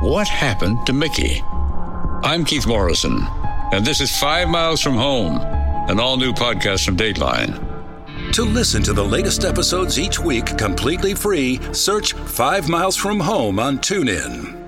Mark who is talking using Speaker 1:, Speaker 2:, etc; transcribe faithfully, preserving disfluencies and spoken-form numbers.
Speaker 1: What happened to Mickey? I'm Keith Morrison, and this is Five Miles from Home, an all-new podcast from Dateline.
Speaker 2: To listen to the latest episodes each week completely free, search Five Miles from Home on TuneIn.